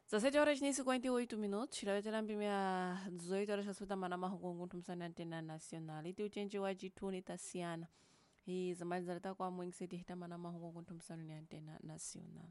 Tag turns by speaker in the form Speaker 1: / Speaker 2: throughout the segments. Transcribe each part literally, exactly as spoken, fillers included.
Speaker 1: dezessete horas e cinquenta e oito minutos. Leo tena mpimia dezoito horas kasuta mana mahungu tumsana antena nacional. Iti uchenji wa jituni tasiana. Hii zamani zaleta kwa mwingi sidi hita mana mahungu tumsana ni antena nacional.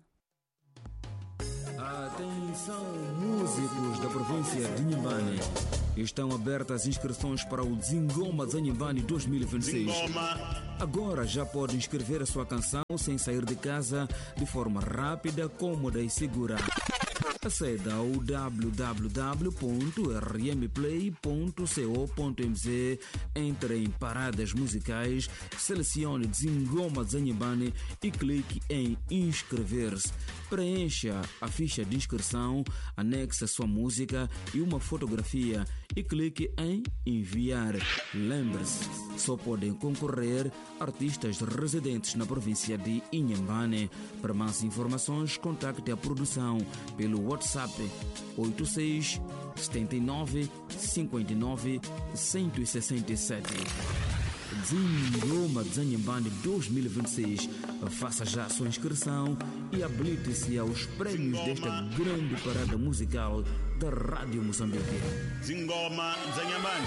Speaker 2: Atenção, músicos da província de Inhambane. Estão abertas as inscrições para o Zingoma Zanyimbane dois mil e vinte e seis. Agora já pode inscrever a sua canção sem sair de casa de forma rápida, cômoda e segura. Acede ao w w w ponto r m play ponto co ponto m z, entre em paradas musicais, selecione Zingoma Zanyimbane e clique em inscrever-se. Preencha a ficha de inscrição, anexe a sua música e uma fotografia e clique em enviar. Lembre-se, só podem concorrer artistas residentes na província de Inhambane. Para mais informações, contacte a produção pelo WhatsApp oito seis sete nove cinco nove um zero seis sete. Zingoma Zanyimbane dois mil e vinte e seis. Faça já a sua inscrição e habilite-se aos prémios desta grande parada musical da Rádio Moçambique.
Speaker 3: Zingoma Zanyimbane.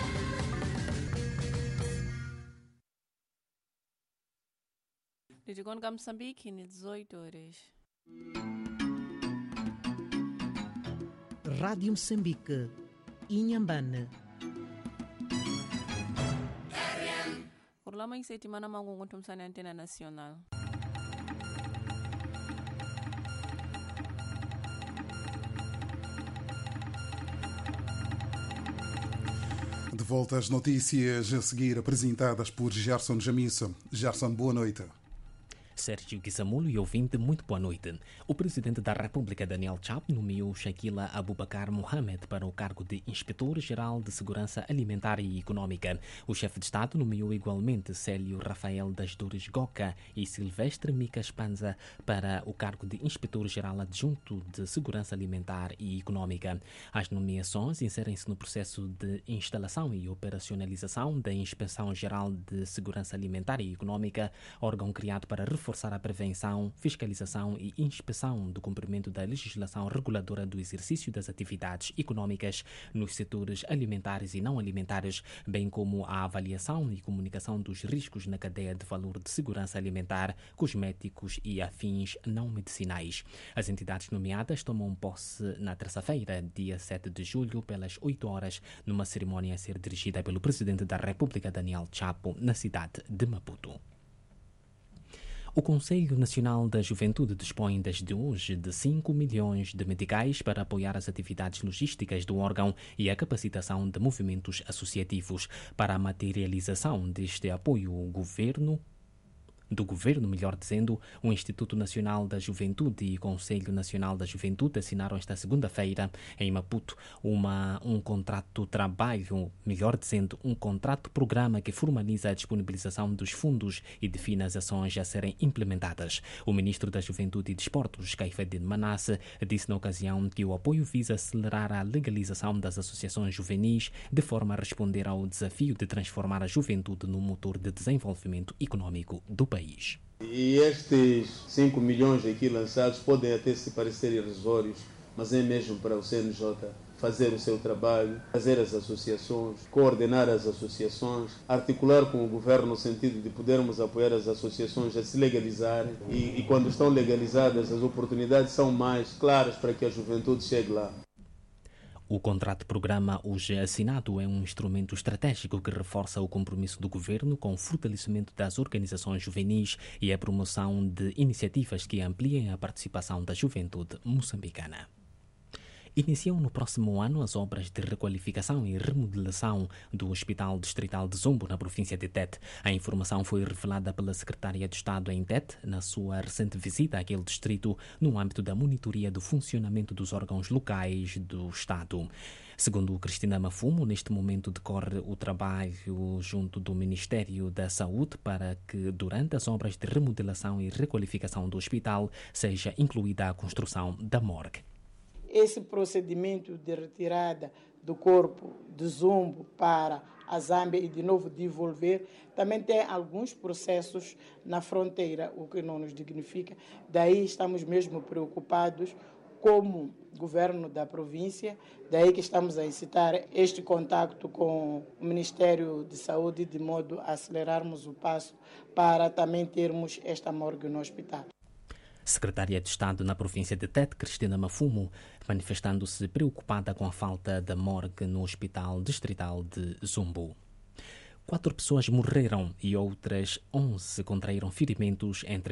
Speaker 1: Litigona Moçambique, dezoito horas.
Speaker 4: Rádio Moçambique, Inhambane.
Speaker 1: Kurlama em semana mangungu tumsana antena nacional.
Speaker 5: De volta às notícias a seguir apresentadas por Gerson Jamissa. Gerson, boa noite.
Speaker 6: Sérgio Guissamulo e ouvinte, muito boa noite. O presidente da República, Daniel Chapo, nomeou Shaquila Abubakar Mohamed para o cargo de Inspetor-Geral de Segurança Alimentar e Econômica. O chefe de Estado nomeou igualmente Célio Rafael das Dores Goca e Silvestre Micas Panza para o cargo de Inspetor-Geral Adjunto de Segurança Alimentar e Econômica. As nomeações inserem-se no processo de instalação e operacionalização da Inspeção-Geral de Segurança Alimentar e Econômica, órgão criado para reforçar reforçar a prevenção, fiscalização e inspeção do cumprimento da legislação reguladora do exercício das atividades econômicas nos setores alimentares e não alimentares, bem como a avaliação e comunicação dos riscos na cadeia de valor de segurança alimentar, cosméticos e afins não medicinais. As entidades nomeadas tomam posse na terça-feira, dia sete de julho, pelas oito horas, numa cerimónia a ser dirigida pelo Presidente da República, Daniel Chapo, na cidade de Maputo. O Conselho Nacional da Juventude dispõe desde hoje de cinco milhões de meticais para apoiar as atividades logísticas do órgão e a capacitação de movimentos associativos. Para a materialização deste apoio, o governo do Governo, melhor dizendo, o Instituto Nacional da Juventude e o Conselho Nacional da Juventude assinaram esta segunda-feira, em Maputo, uma, um contrato-trabalho, melhor dizendo, um contrato-programa que formaliza a disponibilização dos fundos e define as ações a serem implementadas. O Ministro da Juventude e Desportos, Caifedine Manasse, disse na ocasião que o apoio visa acelerar a legalização das associações juvenis de forma a responder ao desafio de transformar a juventude no motor de desenvolvimento econômico do país.
Speaker 7: E estes cinco milhões aqui lançados podem até se parecer irrisórios, mas é mesmo para o C N J fazer o seu trabalho, fazer as associações, coordenar as associações, articular com o governo no sentido de podermos apoiar as associações a se legalizarem e, e quando estão legalizadas as oportunidades são mais claras para que a juventude chegue lá.
Speaker 6: O contrato-programa hoje assinado é um instrumento estratégico que reforça o compromisso do governo com o fortalecimento das organizações juvenis e a promoção de iniciativas que ampliem a participação da juventude moçambicana. Iniciam no próximo ano as obras de requalificação e remodelação do Hospital Distrital de Zumbo, na província de Tete. A informação foi revelada pela Secretária de Estado em Tete, na sua recente visita àquele distrito, no âmbito da monitoria do funcionamento dos órgãos locais do Estado. Segundo Cristina Mafumo, neste momento decorre o trabalho junto do Ministério da Saúde para que, durante as obras de remodelação e requalificação do hospital, seja incluída a construção da morgue.
Speaker 8: Esse procedimento de retirada do corpo de Zumbo para a Zâmbia e de novo devolver, também tem alguns processos na fronteira, o que não nos dignifica. Daí estamos mesmo preocupados como governo da província, daí que estamos a incitar este contacto com o Ministério de Saúde, de modo a acelerarmos o passo para também termos esta morgue no hospital.
Speaker 6: Secretária de Estado na província de Tete, Cristina Mafumo, manifestando-se preocupada com a falta da morgue no Hospital Distrital de Zumbo. Quatro pessoas morreram e outras onze contraíram ferimentos entre